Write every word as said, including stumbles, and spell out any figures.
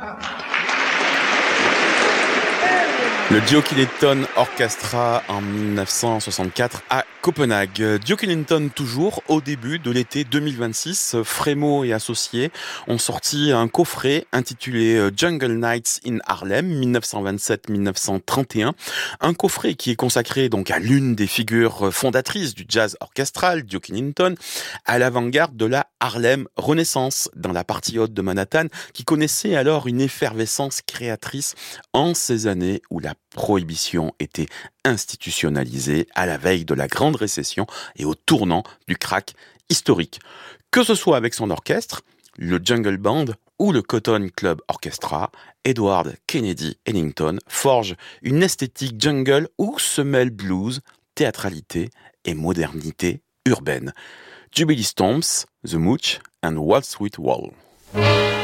Le Duke Ellington Orchestra en dix-neuf cent soixante-quatre à Copenhague. Duke Ellington toujours au début de l'été deux mille vingt-six. Frémo et associés ont sorti un coffret intitulé Jungle Nights in Harlem dix-neuf cent vingt-sept à dix-neuf cent trente et un. Un coffret qui est consacré donc à l'une des figures fondatrices du jazz orchestral, Duke Ellington, à l'avant-garde de la Harlem Renaissance dans la partie haute de Manhattan, qui connaissait alors une effervescence créatrice en ces années où la prohibition était institutionnalisée à la veille de la grande récession et au tournant du crack historique. Que ce soit avec son orchestre, le Jungle Band ou le Cotton Club Orchestra, Edward Kennedy Ellington forge une esthétique jungle où se mêlent blues, théâtralité et modernité urbaine. Jubilee Stomps, The Mooch and Waltz with Wall.